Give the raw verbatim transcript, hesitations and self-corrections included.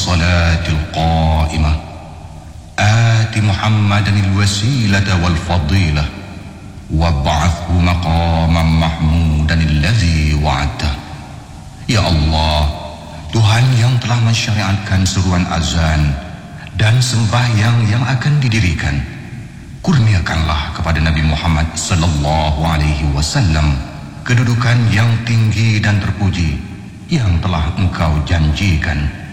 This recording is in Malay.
الصلاة القائمة آت محمدا الوسيلة والفضيلة وابعثه مقاما محمودا الذي وعدته. Ya Allah, Tuhan yang telah mensyariatkan seruan azan dan sembahyang yang akan didirikan, kurniakanlah kepada Nabi Muhammad sallallahu alaihi wasallam kedudukan yang tinggi dan terpuji yang telah Engkau janjikan.